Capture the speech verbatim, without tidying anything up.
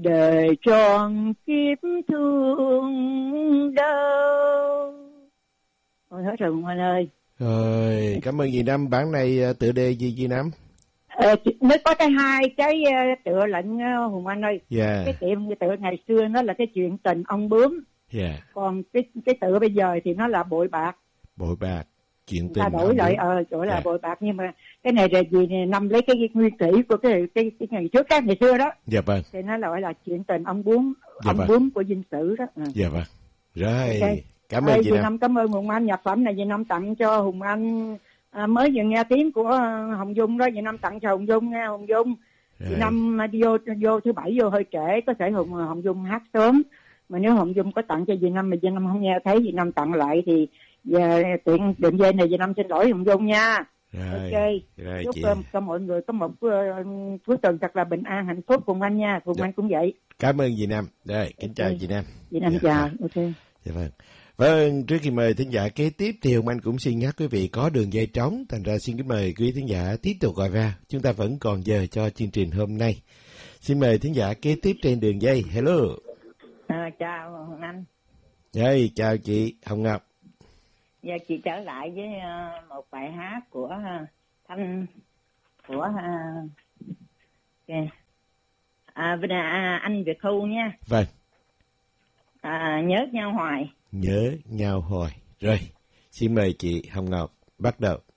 đời tròn kiếp thương đâu. Thôi hết rồi Hùng Anh ơi. Rồi, cảm ơn dì Năm. Bản này tựa đề gì dì Năm? Ờ, nó có cái hai cái tựa lệnh Hùng Anh ơi. Yeah. Cái tiệm cái tựa ngày xưa nó là cái chuyện tình ông bướm. Yeah. Còn cái cái tựa bây giờ thì nó là bội bạc. Bội bạc, chuyện tình. Ta đổi lại ờ đổi là yeah. bội bạc, nhưng mà cái này là gì này, nằm lấy cái, cái nguyên thủy của cái cái cái ngày trước các ngày xưa đó. Dạ vâng. Thì nó gọi là chuyện tình ông bướm, dạ ông vâng. bướm của Vinh Sử đó. À. Dạ vâng. Rồi. Okay. Cảm ơn Ê, chị Năm. Năm. Cảm ơn Hùng Anh. Nhạc phẩm này chị Năm tặng cho Hùng Anh. À, mới vừa nghe tiếng của Hồng Dung đó, chị Năm tặng cho Hồng Dung nha. Hồng Dung chị Năm đi vô vô thứ bảy vô hơi trễ, có thể Hồng Hồng Dung hát sớm, mà nếu Hồng Dung có tặng cho chị Năm mà chị Năm không nghe thấy chị Năm tặng lại thì giờ tiện đường dây này chị Năm xin lỗi Hồng Dung nha. Rồi. Ok. Rồi, chúc chị... cho mọi người có một uh, cuối tuần thật là bình an hạnh phúc. Hùng Anh nha. Hùng Anh cũng vậy. Cảm ơn chị Năm. Rồi, kính okay. chào chị Năm. Chị Năm dạ, chào. dạ. Ok. Dạ vâng. Vâng, trước khi mời thính giả kế tiếp thì Hùng Anh cũng xin nhắc quý vị có đường dây trống, thành ra xin kính mời quý thính giả tiếp tục gọi ra. Chúng ta vẫn còn giờ cho chương trình hôm nay. Xin mời thính giả kế tiếp trên đường dây. Hello. À, chào Hồng Anh. Hey, chào chị Hồng Ngọc. Giờ chị trở lại với uh, một bài hát của uh, Thanh của uh, okay. à, à, anh Việt Thu nha. Vâng. À, nhớ nhau hoài. Nhớ nhau hoài. Rồi, xin mời chị Hồng Ngọc bắt đầu.